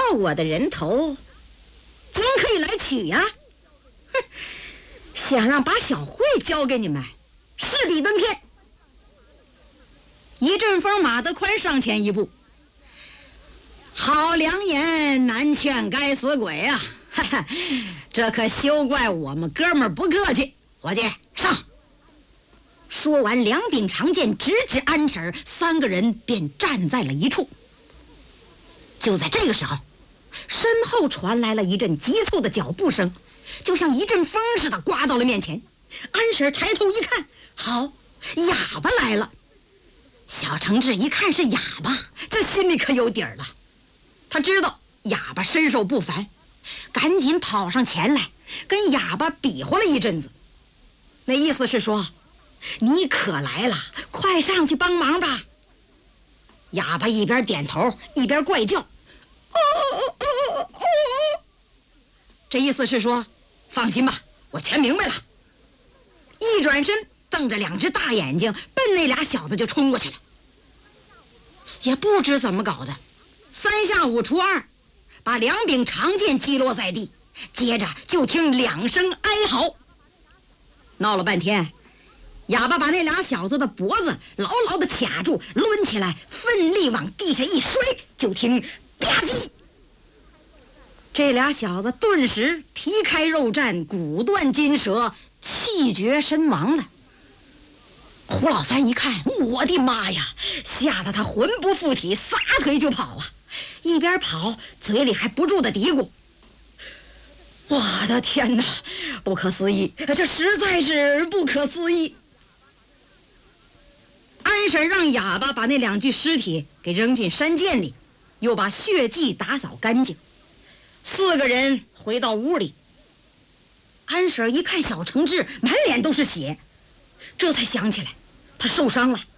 我的人头，今可以来取呀！哼，想让把小慧交给你们，势比登天。一阵风马德宽上前一步，好良言难劝该死鬼啊！哈哈，这可休怪我们哥们儿不客气。伙计，上！说完，两柄长剑直指安婶，3个人便站在了一处。就在这个时候，身后传来了一阵急促的脚步声，就像一阵风似的刮到了面前。安婶抬头一看，好，哑巴来了。小承志一看是哑巴，这心里可有底儿了。他知道哑巴身手不凡，赶紧跑上前来，跟哑巴比划了一阵子。那意思是说，你可来了，快上去帮忙吧。哑巴一边点头一边怪叫，这意思是说，放心吧，我全明白了。一转身，瞪着2只大眼睛，奔那俩小子就冲过去了。也不知怎么搞的，3下5除2，把2柄长剑击落在地，接着就听2声哀嚎。闹了半天，哑巴把那俩小子的脖子牢牢地卡住，抡起来，奋力往地下一摔，就听吧唧，这俩小子顿时皮开肉绽，骨断筋折，气绝身亡了。胡老三一看，我的妈呀，吓得他魂不附体，撒腿就跑啊！一边跑，嘴里还不住地嘀咕：我的天哪，不可思议，这实在是不可思议。安婶让哑巴把那2具尸体给扔进山涧里，又把血迹打扫干净。4个人回到屋里，安婶一看小承志满脸都是血，这才想起来他受伤了，